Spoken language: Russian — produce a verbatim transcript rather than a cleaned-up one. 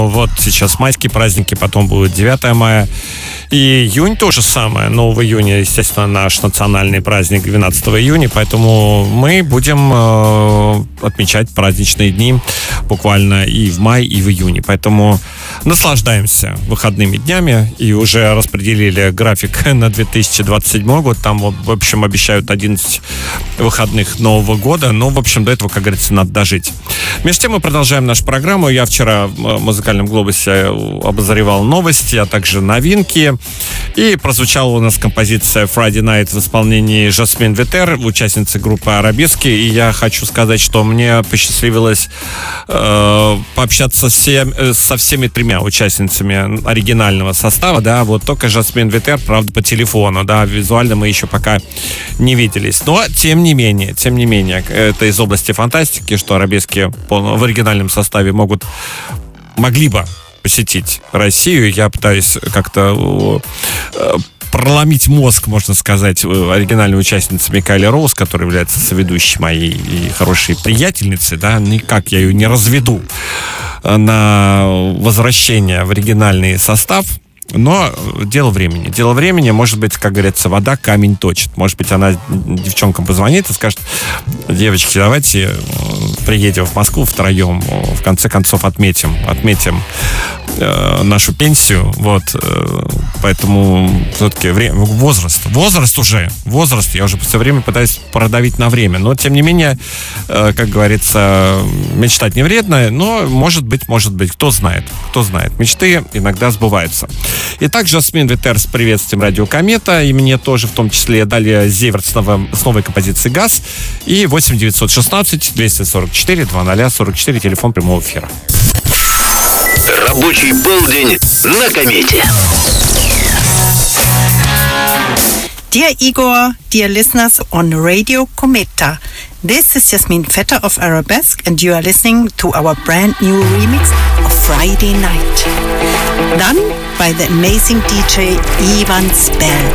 Вот сейчас майские праздники, потом будет девятое мая. И июнь то же самое. Но в июне, естественно, наш национальный праздник двенадцатого июня. Поэтому мы будем э, отмечать праздничные дни буквально и в мае, и в июне. Поэтому наслаждаемся выходными днями. И уже распределили график на две тысячи двадцать седьмой год. Там, в общем, обещают одиннадцать выходных Нового года. Но, в общем, до этого, как говорится, надо дожить. Между тем мы продолжаем нашу программу. Я вчера в музыкальном глобусе обозревал новости, а также новинки. И прозвучала у нас композиция Friday Night в исполнении Жасмин Ветер, участницы группы Арабески. И я хочу сказать, что мне посчастливилось э, пообщаться с всем, со всеми тремя участницами оригинального состава. Да, вот только Жасмин Ветер, правда, по телефону. Да, визуально мы еще пока не виделись. Но, тем не менее, тем не менее, это из области фантастики, что Арабески в оригинальном составе могут, могли бы посетить Россию. Я пытаюсь как-то э, проломить мозг, можно сказать, оригинальной участницы Микаэле Роуз, которая является соведущей моей и хорошей приятельницей, да, никак я ее не разведу на возвращение в оригинальный состав. Но дело времени. Дело времени, может быть, как говорится, вода камень точит. Может быть, она девчонкам позвонит и скажет: девочки, давайте приедем в Москву втроем, в конце концов отметим, отметим э, нашу пенсию. Вот, э, поэтому все-таки время, возраст, возраст уже, возраст, я уже все время пытаюсь продавить на время. Но, тем не менее, э, как говорится, мечтать не вредно, но, может быть, может быть, кто знает, кто знает. Мечты иногда сбываются. Итак, Жасмин Ветер с приветствием Радио Комета. И мне тоже, в том числе, дали Зеверт с, новым, с новой композицией «Газ». И восемь девятьсот шестнадцать двести сорок четыре двадцать сорок четыре, телефон прямого эфира. Рабочий полдень на Комете. Dear Igor, dear listeners on Radio Cometa, this is Jasmin Vetter of Arabesque, and you are listening to our brand new remix of Friday Night, done by the amazing D J Ivan Spell.